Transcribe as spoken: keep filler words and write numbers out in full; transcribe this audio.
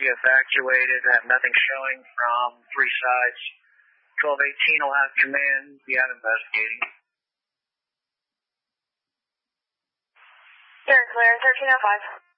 be evacuated. Have nothing showing from three sides. twelve eighteen will have command. Be out investigating. You're clear. thirteen oh five.